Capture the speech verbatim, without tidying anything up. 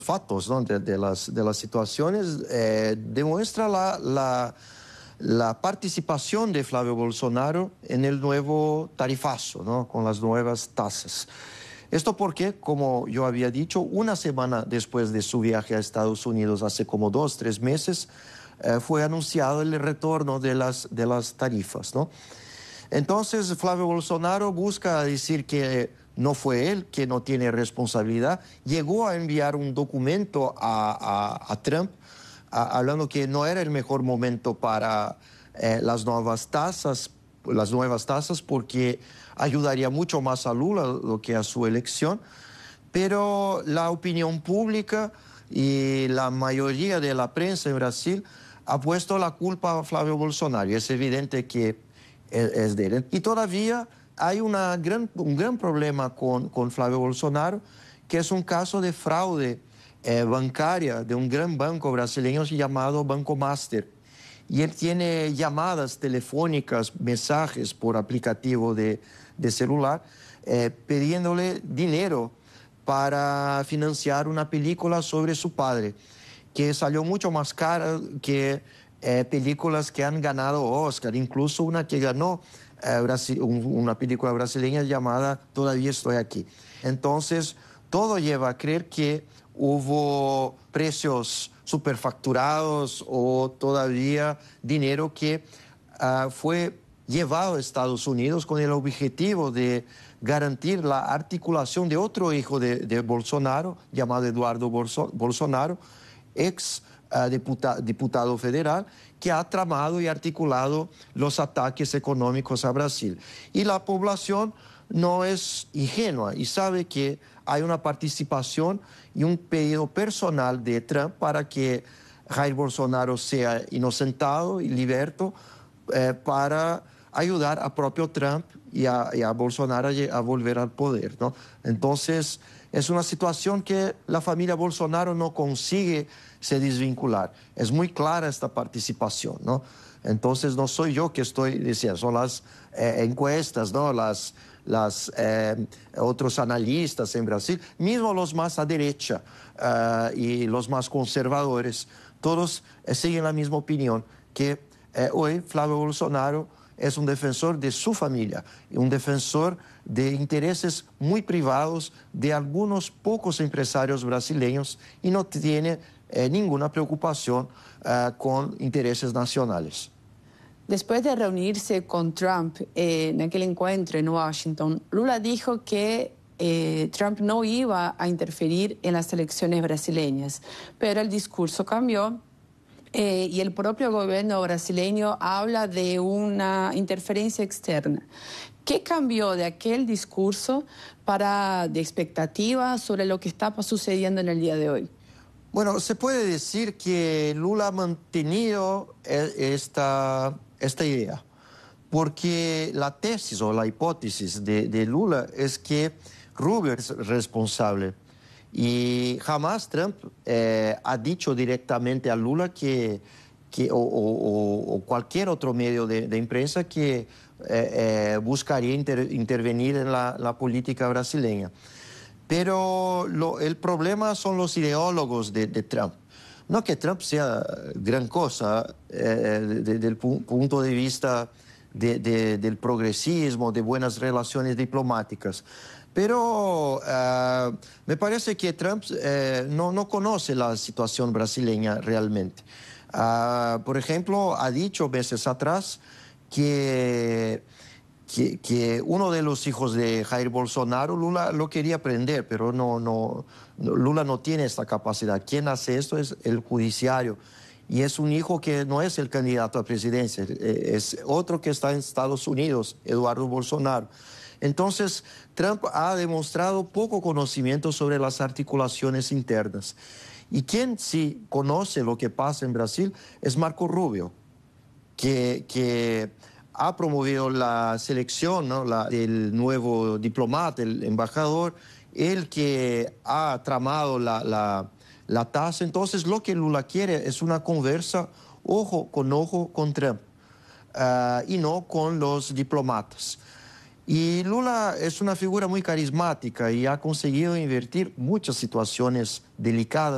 fatos, ¿no? de, de, las, de las situaciones eh, demuestra la, la, la participación de Flavio Bolsonaro en el nuevo tarifazo, ¿no? Con las nuevas tasas. Esto porque, como yo había dicho, una semana después de su viaje a Estados Unidos, hace como dos, tres meses, eh, fue anunciado el retorno de las, de las tarifas, ¿no? Entonces, Flavio Bolsonaro busca decir que no fue él, que no tiene responsabilidad. Llegó a enviar un documento a, a, a Trump a, hablando que no era el mejor momento para eh, las nuevas tasas, las nuevas tasas porque ayudaría mucho más a Lula lo que a su elección. Pero la opinión pública y la mayoría de la prensa en Brasil ha puesto la culpa a Flavio Bolsonaro. Y es evidente que es de él. Y todavía hay una gran, un gran problema con, con Flavio Bolsonaro, que es un caso de fraude eh, bancaria de un gran banco brasileño llamado Banco Master. Y él tiene llamadas telefónicas, mensajes por aplicativo de, de celular, eh, pidiéndole dinero para financiar una película sobre su padre, que salió mucho más cara que Eh, películas que han ganado Oscar, incluso una que ganó eh, Brasil, un, una película brasileña llamada Todavía Estoy Aquí. Entonces, todo lleva a creer que hubo precios superfacturados o todavía dinero que uh, fue llevado a Estados Unidos con el objetivo de garantir la articulación de otro hijo de, de Bolsonaro, llamado Eduardo Bolso, Bolsonaro, ex Uh, deputa, diputado federal, que ha tramado y articulado los ataques económicos a Brasil. Y la población no es ingenua y sabe que hay una participación y un pedido personal de Trump para que Jair Bolsonaro sea inocentado y liberto eh, para ayudar a propio Trump y a, y a Bolsonaro a, a volver al poder, ¿no? Entonces, es una situación que la familia Bolsonaro no consigue se desvincular. Es muy clara esta participación, ¿no? Entonces, no soy yo que estoy diciendo, son las eh, encuestas, ¿no? Las, las, eh, otros analistas en Brasil, mismo los más a derecha uh, y los más conservadores, todos eh, siguen la misma opinión, que eh, hoy Flavio Bolsonaro es un defensor de su familia, un defensor de intereses muy privados de algunos pocos empresarios brasileños y no tiene eh, ninguna preocupación uh, con intereses nacionales. Después de reunirse con Trump eh, en aquel encuentro en Washington, Lula dijo que eh, Trump no iba a interferir en las elecciones brasileñas, pero el discurso cambió. Eh, y el propio gobierno brasileño habla de una interferencia externa. ¿Qué cambió de aquel discurso para de expectativa sobre lo que está sucediendo en el día de hoy? Bueno, se puede decir que Lula ha mantenido esta, esta idea, porque la tesis o la hipótesis de, de Lula es que Rubio es responsable. Y jamás Trump eh, ha dicho directamente a Lula que, que, o, o, o cualquier otro medio de, de prensa que eh, eh, buscaría inter, intervenir en la, la política brasileña. Pero lo, el problema son los ideólogos de, de Trump. No que Trump sea gran cosa eh, desde el pu punto de vista de, de, del progresismo, de buenas relaciones diplomáticas. Pero uh, me parece que Trump eh, no, no conoce la situación brasileña realmente. Uh, por ejemplo, ha dicho meses atrás que, que, que uno de los hijos de Jair Bolsonaro, Lula lo quería prender, pero no, no, no, Lula no tiene esta capacidad. Quien hace esto es el judiciario. Y es un hijo que no es el candidato a presidencia, es otro que está en Estados Unidos, Eduardo Bolsonaro. Entonces, Trump ha demostrado poco conocimiento sobre las articulaciones internas. Y quien sí conoce lo que pasa en Brasil es Marco Rubio, que, que ha promovido la selección, ¿no? la, del nuevo diplomata, el embajador, el que ha tramado la, la, la tasa. Entonces, lo que Lula quiere es una conversa ojo con ojo con Trump uh, y no con los diplomatas. Y Lula es una figura muy carismática y ha conseguido invertir muchas situaciones delicadas.